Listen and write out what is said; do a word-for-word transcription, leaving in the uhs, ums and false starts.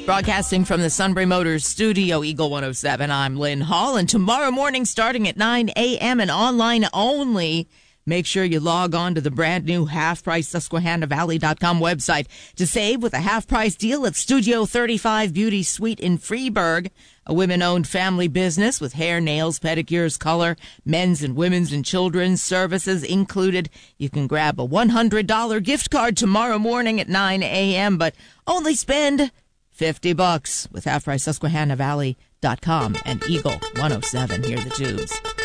Broadcasting from the Sunbury Motors studio, Eagle one oh seven, I'm Lynn Hall. And tomorrow morning, starting at nine a.m. and online only, make sure you log on to the brand new half-price Susquehanna Valley dot com website to save with a half-price deal at Studio thirty-five Beauty Suite in Freeburg, a women-owned family business with hair, nails, pedicures, color, men's and women's and children's services included. You can grab a one hundred dollars gift card tomorrow morning at nine a.m., but only spend fifty bucks with half-price Susquehanna Valley dot com and Eagle one oh seven. Hear the tubes.